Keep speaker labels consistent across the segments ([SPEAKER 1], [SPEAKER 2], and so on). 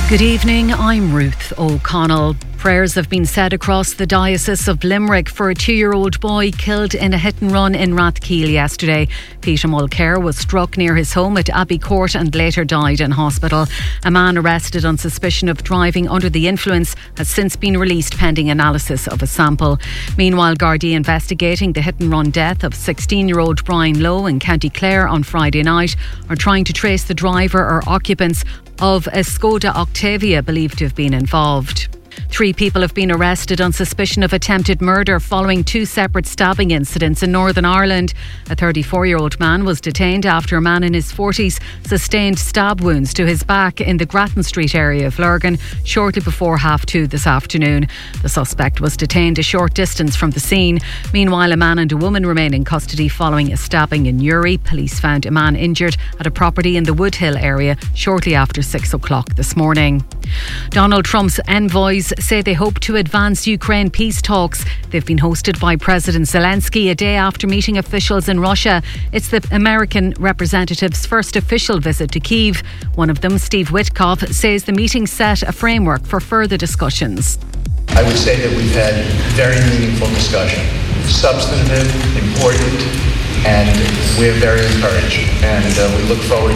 [SPEAKER 1] Good evening, I'm Ruth O'Connell. Prayers have been said across the Diocese of Limerick for a 2-year-old boy killed in a hit and run in Rathkeale yesterday. Peter Mulcair was struck near his home at Abbey Court and later died in hospital. A man arrested on suspicion of driving under the influence has since been released pending analysis of a sample. Meanwhile, Gardaí investigating the hit and run death of 16-year-old Brian Lowe in County Clare on Friday night are trying to trace the driver or occupants of a Skoda Octavia believed to have been involved. 3 people have been arrested on suspicion of attempted murder following 2 separate stabbing incidents in Northern Ireland. A 34-year-old man was detained after a man in his 40s sustained stab wounds to his back in the Grattan Street area of Lurgan shortly before 2:30 this afternoon. The suspect was detained a short distance from the scene. Meanwhile, a man and a woman remain in custody following a stabbing in Uri. Police found a man injured at a property in the Woodhill area shortly after 6 o'clock this morning. Donald Trump's envoys say they hope to advance Ukraine peace talks. They've been hosted by President Zelensky a day after meeting officials in Russia. It's the American representative's first official visit to Kyiv. One of them, Steve Witkoff, says the meeting set a framework for further discussions.
[SPEAKER 2] I would say that we've had very meaningful discussion, substantive, important, and we're very encouraged. And we look forward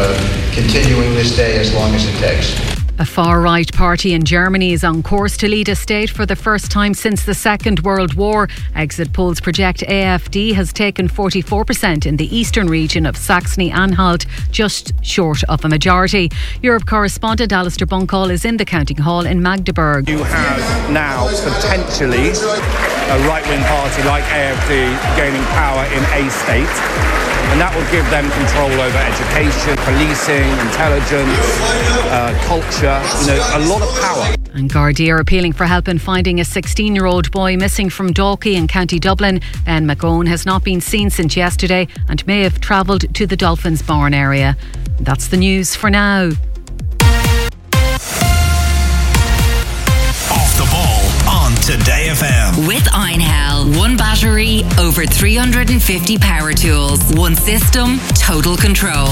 [SPEAKER 2] to continuing this day as long as it takes.
[SPEAKER 1] A far-right party in Germany is on course to lead a state for the first time since the Second World War. Exit polls project AfD has taken 44% in the eastern region of Saxony-Anhalt, just short of a majority. Europe correspondent Alistair Bunkall is in the counting hall in Magdeburg.
[SPEAKER 3] You have now potentially a right-wing party like AfD gaining power in a state. And that will give them control over education, policing, intelligence, culture, a lot of power.
[SPEAKER 1] And Gardaí are appealing for help in finding a 16-year-old boy missing from Dalkey in County Dublin. Ben McGowan has not been seen since yesterday and may have travelled to the Dolphins Barn area. That's the news for now.
[SPEAKER 4] Today FM.
[SPEAKER 5] With Einhell, one battery, over 350 power tools, one system, total control.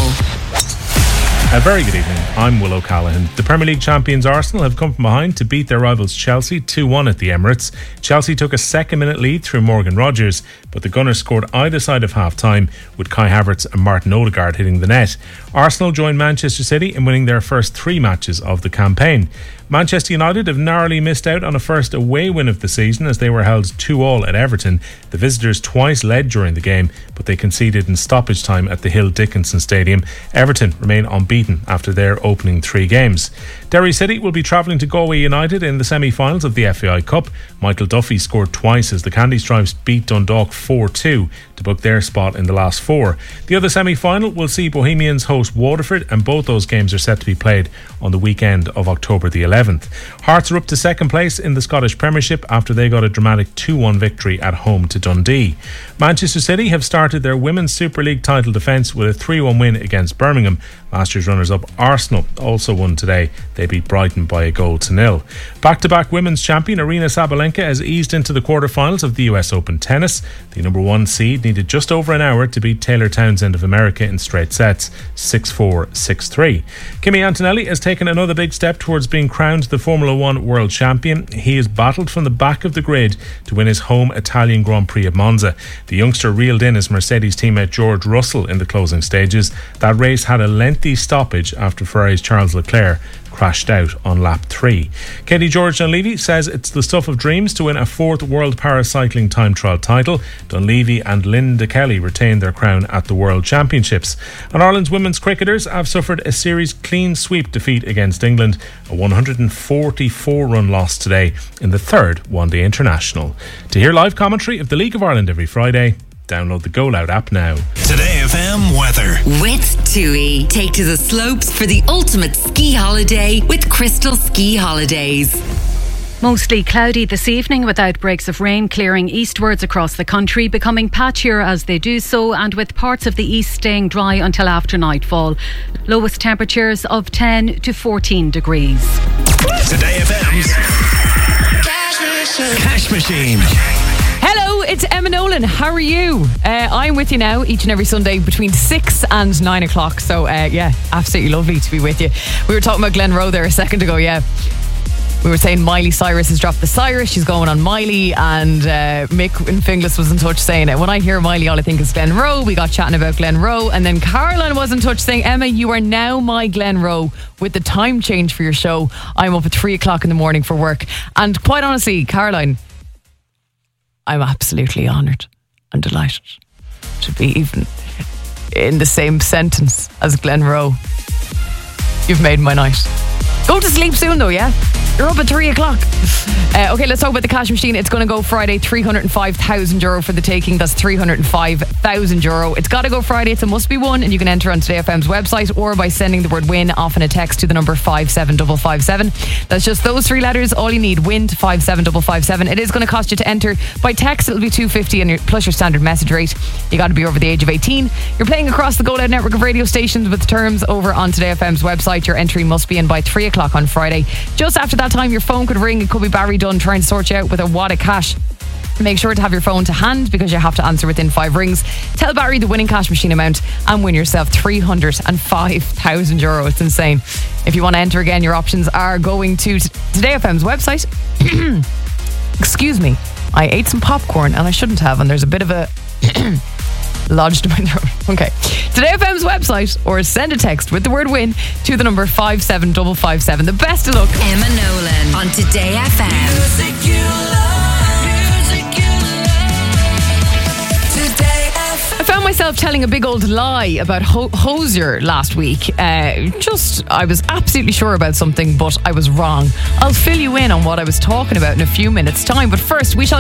[SPEAKER 6] A very good evening, I'm Will O'Callaghan. The Premier League champions Arsenal have come from behind to beat their rivals Chelsea 2-1 at the Emirates. Chelsea took a second-minute lead through Morgan Rogers, but the Gunners scored either side of half-time with Kai Havertz and Martin Odegaard hitting the net. Arsenal joined Manchester City in winning their first 3 matches of the campaign. Manchester United have narrowly missed out on a first away win of the season as they were held 2-2 at Everton. The visitors twice led during the game, but they conceded in stoppage time at the Hill Dickinson Stadium. Everton remain unbeaten after their opening 3 games. Derry City will be travelling to Galway United in the semi-finals of the FAI Cup. Michael Duffy scored twice as the Candy Stripes beat Dundalk 4-2 to book their spot in the last 4. The other semi-final will see Bohemians host Waterford, and both those games are set to be played on the weekend of October the 11th. Hearts are up to second place in the Scottish Premiership after they got a dramatic 2-1 victory at home to Dundee. Manchester City have started their Women's Super League title defence with a 3-1 win against Birmingham. Last year's runners-up Arsenal also won today. They beat Brighton by 1-0. Back-to-back women's champion Aryna Sabalenka has eased into the quarter-finals of the US Open tennis. The number 1 seed needed just over an hour to beat Taylor Townsend of America in straight sets, 6-4, 6-3. Kimi Antonelli has taken another big step towards being crowned the Formula 1 world champion. He has battled from the back of the grid to win his home Italian Grand Prix at Monza. The youngster reeled in his Mercedes teammate George Russell in the closing stages. That race had a lengthy stoppage after Ferrari's Charles Leclerc crashed out on lap 3. Katie George Dunleavy says it's the stuff of dreams to win a 4th World Paracycling Time Trial title. Dunleavy and Linda Kelly retained their crown at the World Championships. And Ireland's women's cricketers have suffered a series clean sweep defeat against England, a 144-run loss today in the 3rd One-Day International. To hear live commentary of the League of Ireland every Friday, download the Go Loud app now.
[SPEAKER 4] Today FM weather.
[SPEAKER 5] With TUI. Take to the slopes for the ultimate ski holiday with Crystal Ski Holidays.
[SPEAKER 1] Mostly cloudy this evening with outbreaks of rain clearing eastwards across the country, becoming patchier as they do so, and with parts of the east staying dry until after nightfall. Lowest temperatures of 10 to 14 degrees.
[SPEAKER 4] Today FM's Cash Machine.
[SPEAKER 7] Hello, it's Emma Nolan. How are you? I'm with you now each and every Sunday between 6 and 9 o'clock. So, yeah, absolutely lovely to be with you. We were talking about Glen Rowe there a second ago, yeah. We were saying Miley Cyrus has dropped the Cyrus. She's going on Miley, and Mick in Finglas was in touch saying it. When I hear Miley, all I think is Glen Rowe. We got chatting about Glen Rowe, and then Caroline was in touch saying, Emma, you are now my Glen Rowe with the time change for your show. I'm up at 3 o'clock in the morning for work. And quite honestly, Caroline, I'm absolutely honoured and delighted to be even in the same sentence as Glen Rowe. You've made my night. Go to sleep soon though, yeah? You're up at 3 o'clock. Okay, let's talk about the cash machine. It's going to go Friday, €305,000 for the taking. That's €305,000. It's got to go Friday. It's a must be won, and you can enter on Today FM's website or by sending the word win off in a text to the number 57557. That's just those 3 letters. All you need, win to 57557. It is going to cost you to enter. By text, it'll be $2.50 and plus your standard message rate. You got to be over the age of 18. You're playing across the Go Loud network of radio stations with terms over on Today FM's website. Your entry must be in by 3 o'clock on Friday. Just after that time, your phone could ring. It could be Barry Dunn trying to sort you out with a wad of cash. Make sure to have your phone to hand because you have to answer within 5 rings. Tell Barry the winning cash machine amount and win yourself €305,000. It's insane. If you want to enter again, your options are going to Today FM's website. Excuse me, I ate some popcorn and I shouldn't have, and there's a bit of a lodged in my throat. Okay. Today FM's website, or send a text with the word win to the number 57557. The best of luck.
[SPEAKER 5] Emma Nolan on Today FM.
[SPEAKER 8] Music you love, music you love. Today FM.
[SPEAKER 7] I found myself telling a big old lie about Hozier last week. I was absolutely sure about something, but I was wrong. I'll fill you in on what I was talking about in a few minutes' time. But first, we shall